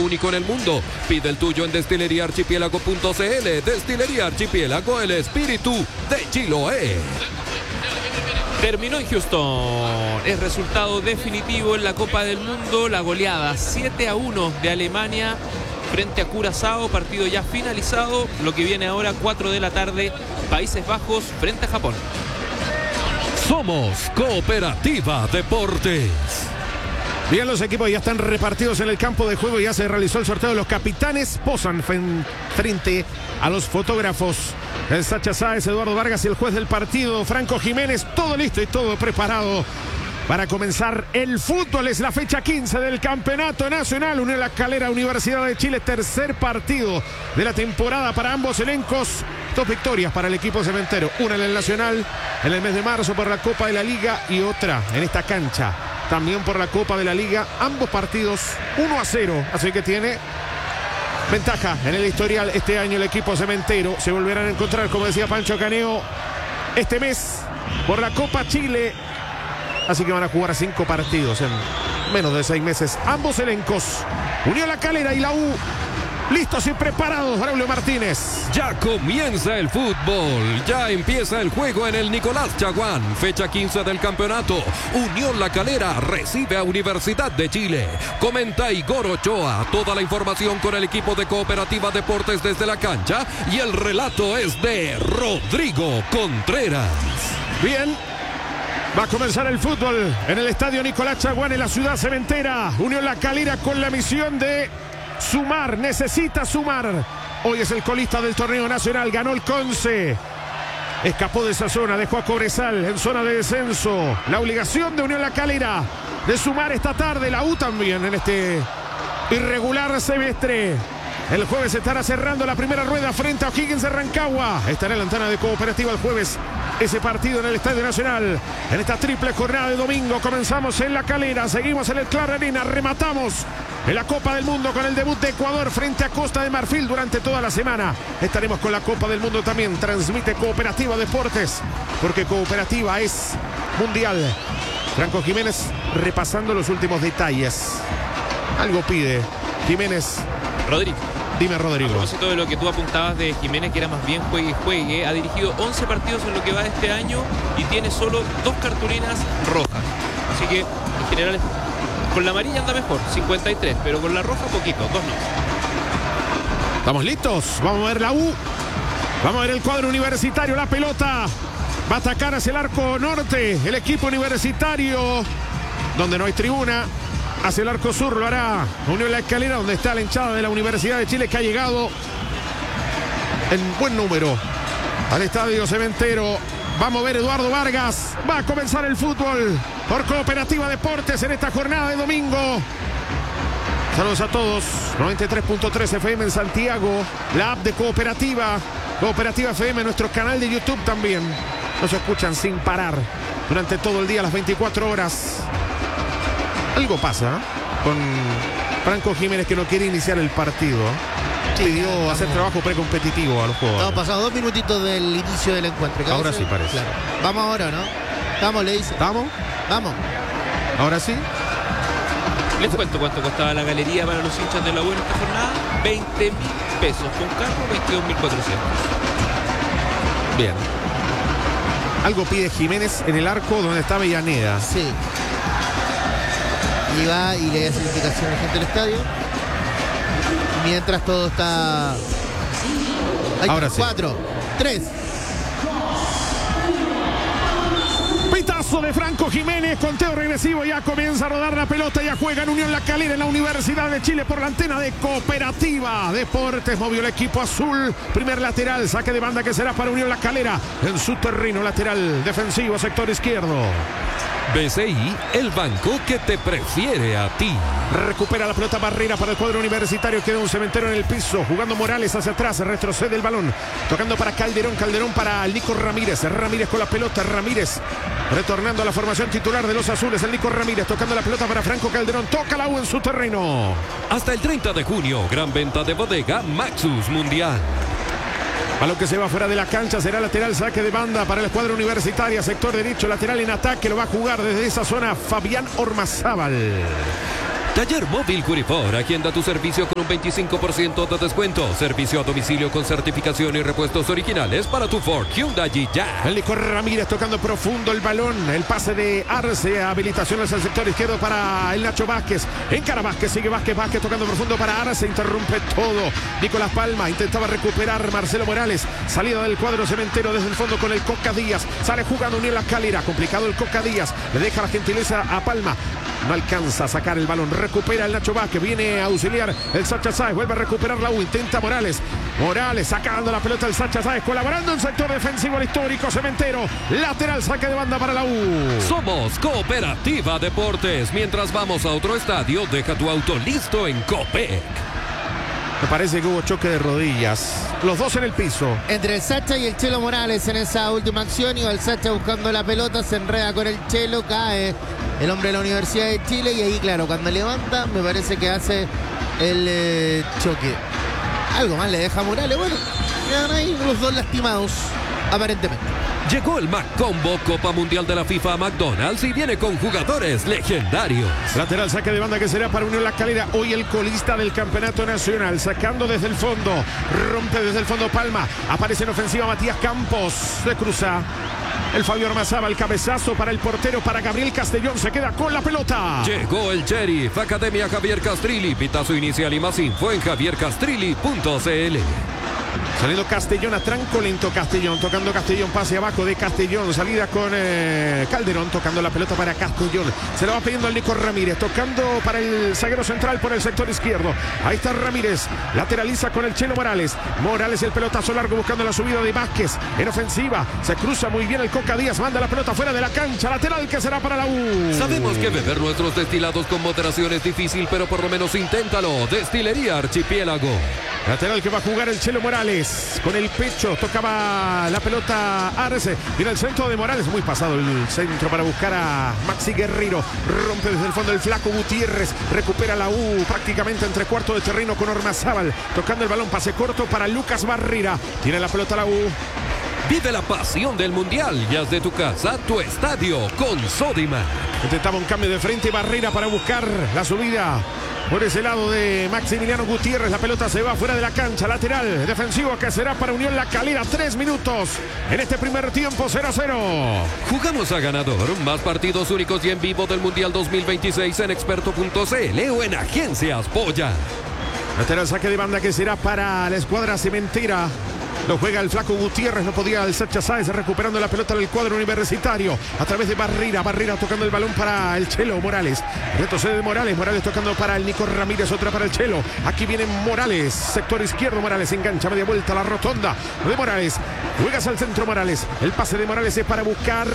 único en el mundo. Pide el tuyo en destileriaarchipiélago.cl. Destilería Archipiélago, el espíritu de Chiloé. Terminó en Houston. Es resultado definitivo en la Copa del Mundo. La goleada 7-1 de Alemania frente a Curazao. Partido ya finalizado. Lo que viene ahora 4 de la tarde. Países Bajos frente a Japón. Somos Cooperativa Deportes. Bien, los equipos ya están repartidos en el campo de juego. Ya se realizó el sorteo. Los capitanes posan frente a los fotógrafos. El Sacha Sáez, Eduardo Vargas y el juez del partido, Franco Jiménez. Todo listo y todo preparado para comenzar el fútbol. Es la fecha 15 del Campeonato Nacional. Unión La Calera, Universidad de Chile. Tercer partido de la temporada para ambos elencos. 2 victorias para el equipo cementero. Una en el Nacional en el mes de marzo por la Copa de la Liga y otra en esta cancha también por la Copa de la Liga. Ambos partidos 1-0. Así que tiene ventaja en el historial este año el equipo cementero. Se volverán a encontrar, como decía Pancho Caneo, este mes por la Copa Chile. Así que van a jugar 5 partidos en menos de 6 meses. Ambos elencos, Unión La Calera y la U, listos y preparados. Braulio Martínez. Ya comienza el fútbol. Ya empieza el juego en el Nicolás Chaguán. Fecha 15 del campeonato. Unión La Calera recibe a Universidad de Chile. Comenta Igor Ochoa. Toda la información con el equipo de Cooperativa Deportes desde la cancha. Y el relato es de Rodrigo Contreras. Bien. Va a comenzar el fútbol en el estadio Nicolás Chaguán en la ciudad cementera. Unión La Calera con la misión de sumar, necesita sumar. Hoy es el colista del torneo nacional, ganó el Conce. Escapó de esa zona, dejó a Cobresal en zona de descenso. La obligación de Unión La Calera de sumar esta tarde, la U también en este irregular semestre. El jueves estará cerrando la primera rueda frente a O'Higgins de Rancagua. Estará en la antena de Cooperativa el jueves ese partido en el Estadio Nacional. En esta triple jornada de domingo comenzamos en La Calera, seguimos en el Clara Arena, rematamos en la Copa del Mundo con el debut de Ecuador frente a Costa de Marfil durante toda la semana. Estaremos con la Copa del Mundo también. Transmite Cooperativa Deportes porque Cooperativa es mundial. Franco Jiménez repasando los últimos detalles. Algo pide Jiménez. Rodrigo. Dime, Rodrigo. A propósito de lo que tú apuntabas de Jiménez, que era más bien juegue, ha dirigido 11 partidos en lo que va de este año y tiene solo 2 cartulinas rojas. Así que, en general, con la amarilla anda mejor, 53, pero con la roja poquito, 2 no. ¿Estamos listos? Vamos a ver la U. Vamos a ver el cuadro universitario, la pelota. Va a atacar hacia el arco norte el equipo universitario, donde no hay tribuna. Hacia el arco sur lo hará Unión La Calera, donde está la hinchada de la Universidad de Chile, que ha llegado en buen número al estadio cementero. Vamos a ver Eduardo Vargas. Va a comenzar el fútbol por Cooperativa Deportes en esta jornada de domingo. Saludos a todos. 93.3 FM en Santiago. La app de Cooperativa. Cooperativa FM, nuestro canal de YouTube también. Nos escuchan sin parar durante todo el día, las 24 horas. Algo pasa con Franco Jiménez, que no quiere iniciar el partido. Sí, pidió hacer trabajo precompetitivo a los jugadores. Estamos pasados 2 minutitos del inicio del encuentro. Ahora sí parece. Claro. Vamos ahora, ¿no? Vamos, le dice. ¿Vamos? Vamos. Ahora sí. Les cuento cuánto costaba la galería para los hinchas de la U en esta jornada. 20.000 pesos. Con carro, 22.400. Bien. Algo pide Jiménez en el arco donde está Avellaneda. Sí. Y va y le hace indicación a la gente del estadio. Mientras todo está... Ahí ahora está, sí. 4, 3. Pitazo de Franco Jiménez, conteo regresivo, ya comienza a rodar la pelota, ya juega en Unión La Calera en la Universidad de Chile por la antena de Cooperativa Deportes. Movió el equipo azul, primer lateral, saque de banda que será para Unión La Calera en su terreno lateral defensivo, sector izquierdo. BCI, el banco que te prefiere a ti. Recupera la pelota Barrera para el cuadro universitario. Queda un cementero en el piso. Jugando Morales hacia atrás. Retrocede el balón. Tocando para Calderón. Calderón para el Nico Ramírez. Ramírez con la pelota. Ramírez retornando a la formación titular de los azules. El Nico Ramírez tocando la pelota para Franco Calderón. Toca la U en su terreno. Hasta el 30 de junio. Gran venta de bodega Maxus Mundial. A lo que se va fuera de la cancha será lateral, saque de banda para el escuadra universitaria, sector derecho, lateral en ataque, lo va a jugar desde esa zona Fabián Ormazábal. Taller Móvil Curifor, agenda tu servicio con un 25% de descuento. Servicio a domicilio con certificación y repuestos originales para tu Ford, Hyundai y ya. El Nico Ramírez tocando profundo el balón. El pase de Arce. Habilitación hacia el sector izquierdo para el Nacho Vázquez. Encara Vázquez, sigue Vázquez tocando profundo para Arce. Interrumpe todo. Nicolás Palma intentaba recuperar Marcelo Morales. Salida del cuadro cementero desde el fondo con el Coca Díaz. Sale jugando Unión La Calera. Complicado el Coca Díaz. Le deja la gentileza a Palma. No alcanza a sacar el balón. Recupera el Nacho Vázquez. Viene a auxiliar el Sacha Sáez. Vuelve a recuperar la U. Intenta Morales. Morales sacando la pelota el Sacha Sáez. Colaborando en sector defensivo al histórico cementero. Lateral, saque de banda para la U. Somos Cooperativa Deportes. Mientras vamos a otro estadio, deja tu auto listo en Copec. Me parece que hubo choque de rodillas. Los dos en el piso. Entre el Sacha y el Chelo Morales en esa última acción. Iba el Sacha buscando la pelota. Se enreda con el Chelo. Cae el hombre de la Universidad de Chile. Y ahí, claro, cuando levanta, me parece que hace el choque. Algo más le deja a Morales. Bueno, quedan ahí los dos lastimados, aparentemente. Llegó el McCombo Copa Mundial de la FIFA a McDonald's y viene con jugadores legendarios. Lateral, saque de banda que será para Unión La Calera. Hoy el colista del campeonato nacional. Sacando desde el fondo. Rompe desde el fondo Palma. Aparece en ofensiva Matías Campos. Se cruza. El Fabio Ormazábal, el cabezazo para el portero, para Gabriel Castellón. Se queda con la pelota. Llegó el Sheriff. Academia Javier Castrilli. Pitazo inicial y más info en javiercastrilli.cl. Saliendo Castellón a tranco lento. Castellón tocando Castellón. Pase abajo de Castellón. Salida con Calderón. Tocando la pelota para Castellón. Se la va pidiendo al Nico Ramírez. Tocando para el zaguero central por el sector izquierdo. Ahí está Ramírez. Lateraliza con el Chelo Morales. Morales el pelotazo largo buscando la subida de Vázquez. En ofensiva. Se cruza muy bien el Coca Díaz. Manda la pelota fuera de la cancha. Lateral que será para la U. Sabemos que beber nuestros destilados con moderación es difícil, pero por lo menos inténtalo. Destilería Archipiélago. Lateral que va a jugar el Chelo Morales. Con el pecho tocaba la pelota Arce. Viene el centro de Morales. Muy pasado el centro para buscar a Maxi Guerrero. Rompe desde el fondo el flaco Gutiérrez. Recupera la U prácticamente entre cuarto de terreno con Ormazábal. Tocando el balón. Pase corto para Lucas Barrera. Tiene la pelota la U. Vive la pasión del Mundial y haz de tu casa tu estadio con Sodimac. Intentaba un cambio de frente Barrera para buscar la subida por ese lado de Maximiliano Gutiérrez. La pelota se va fuera de la cancha. Lateral defensivo que será para Unión La Calera. 3 minutos en este primer tiempo. 0-0. Jugamos a ganador. Más partidos únicos y en vivo del Mundial 2026 en experto.cl o en Agencias Polla. Lateral, saque de banda que será para la escuadra cementera. Lo juega el flaco Gutiérrez, no podía el Sacha Sáez recuperando la pelota del cuadro universitario a través de Barrera. Barrera tocando el balón para el Chelo Morales. Retrocede de Morales. Morales tocando para el Nico Ramírez, otra para el Chelo. Aquí viene Morales, sector izquierdo. Morales engancha media vuelta a la rotonda de Morales. Juegas al centro Morales. El pase de Morales es para buscar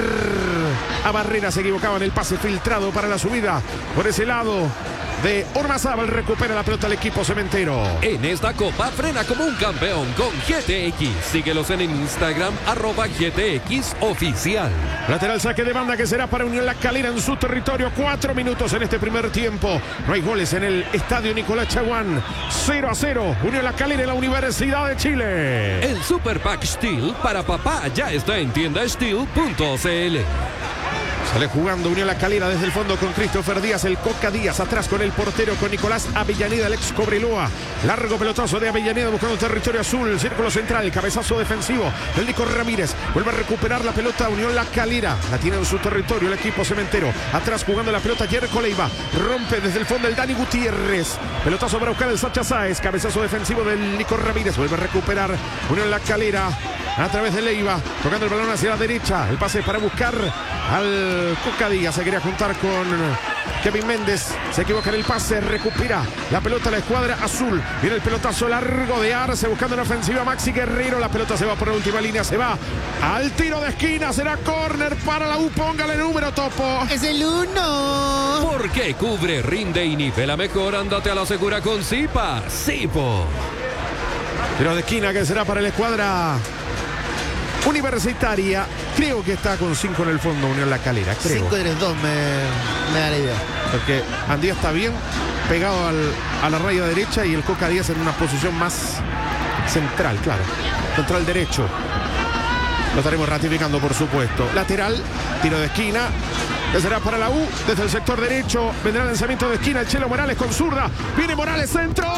a Barrera. Se equivocaba en el pase filtrado para la subida por ese lado de Ormazábal. Recupera la pelota al equipo cementero. En esta copa frena como un campeón con GTX. Síguelos en Instagram @GTX Oficial. Lateral, saque de banda que será para Unión La Calera en su territorio. 4 minutos en este primer tiempo. No hay goles en el estadio Nicolás Chaguán. 0-0. Unión La Calera en la Universidad de Chile. El Super Pack Steel para papá ya está en tiendasteel.cl. Sale jugando Unión La Calera desde el fondo con Christopher Díaz, el Coca Díaz, atrás con el portero, con Nicolás Avellaneda, el ex Cobreloa. Largo pelotazo de Avellaneda buscando territorio azul, círculo central, cabezazo defensivo del Nico Ramírez. Vuelve a recuperar la pelota Unión La Calera. La tiene en su territorio el equipo cementero. Atrás jugando la pelota Jerko Leiva. Rompe desde el fondo el Dani Gutiérrez. Pelotazo para buscar el Sacha Sáez. Cabezazo defensivo del Nico Ramírez. Vuelve a recuperar Unión La Calera a través de Leiva. Tocando el balón hacia la derecha. El pase para buscar al Coca Díaz. Se quería juntar con Kevin Méndez. Se equivoca en el pase. Recupera la pelota la escuadra azul. Viene el pelotazo largo de Arce buscando en ofensiva Maxi Guerrero. La pelota se va por la última línea. Se va al tiro de esquina. Será córner para la U. Póngale número, Topo. Es el 1. Porque cubre, rinde y nivela mejor. Ándate a la segura con Zipa. Zipo. Tiro de esquina que será para la escuadra universitaria. Creo que está con 5 en el fondo Unión La Calera. 5-3-2 me da la idea. Porque Andía está bien pegado a la raya derecha y el Coca Díaz en una posición más central, claro. Central derecho. Lo estaremos ratificando, por supuesto. Lateral, tiro de esquina. Será para la U. Desde el sector derecho vendrá el lanzamiento de esquina. El Chelo Morales con zurda. Viene Morales, centro.